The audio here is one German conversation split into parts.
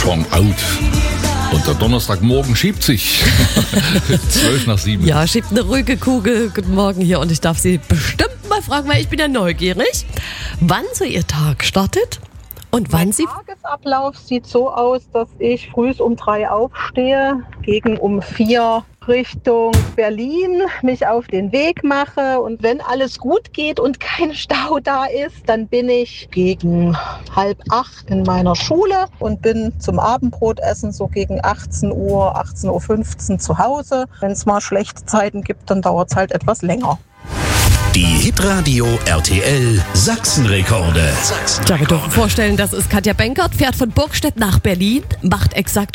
Strong Out. Und der Donnerstagmorgen schiebt sich. 6:12. Ja, schiebt eine ruhige Kugel. Guten Morgen hier und ich darf Sie bestimmt mal fragen, weil ich bin ja neugierig, wann so Ihr Tag startet und wann Sie... Der Tagesablauf sieht so aus, dass ich früh um 3 aufstehe, gegen um 4 Richtung Berlin mich auf den Weg mache. Und wenn alles gut geht und kein Stau da ist, dann bin ich gegen 7:30 in meiner Schule und bin zum Abendbrotessen so gegen 18 Uhr, 18:15 Uhr zu Hause. Wenn es mal schlechte Zeiten gibt, dann dauert es halt etwas länger. Die Hitradio RTL Sachsenrekorde. Ja, wir dürfen vorstellen, das ist Katja Benkert, fährt von Burgstedt nach Berlin, macht exakt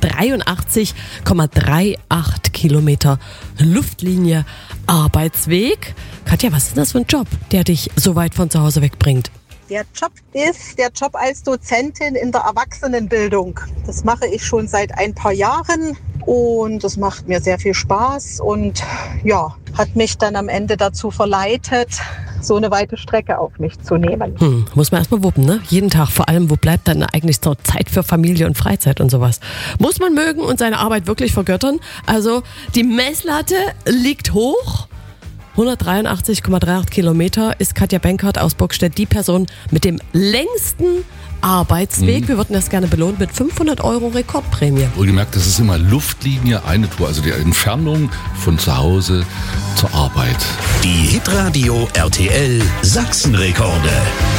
183,38 Kilometer Luftlinie Arbeitsweg. Katja, was ist das für ein Job, der dich so weit von zu Hause wegbringt? Der Job ist der Job als Dozentin in der Erwachsenenbildung. Das mache ich schon seit ein paar Jahren und das macht mir sehr viel Spaß und ja, hat mich dann am Ende dazu verleitet, so eine weite Strecke auf mich zu nehmen. Muss man erstmal wuppen, ne? Jeden Tag. Vor allem, wo bleibt dann eigentlich so Zeit für Familie und Freizeit und sowas? Muss man mögen und seine Arbeit wirklich vergöttern? Also die Messlatte liegt hoch. 183,38 Kilometer ist Katja Benkert aus Burgstedt die Person mit dem längsten Arbeitsweg. Wir würden das gerne belohnt mit 500 € Rekordprämie. Wohlgemerkt, das ist immer Luftlinie, eine Tour, also die Entfernung von zu Hause zur Arbeit. Die Hitradio RTL Sachsenrekorde.